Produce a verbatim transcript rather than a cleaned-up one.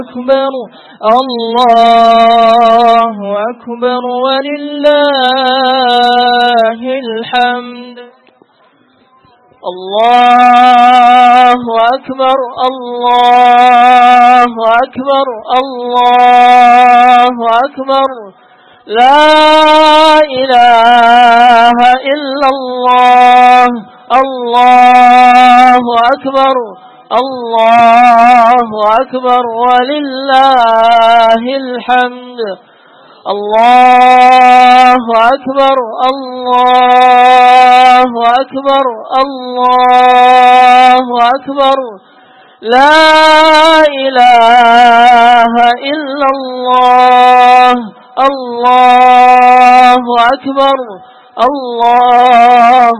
أكبر الله أكبر ولله الحمد. الله أكبر الله أكبر الله أكبر لا إله إلا الله. الله أكبر الله أكبر ولله الحمد. الله أكبر الله أكبر الله أكبر لا إله إلا الله. الله أكبر الله